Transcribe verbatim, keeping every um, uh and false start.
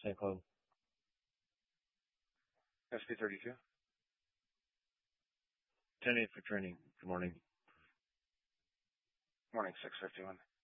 Saint Cloud. S P thirty-two. ten eight for training. Good morning. Morning, six fifty-one.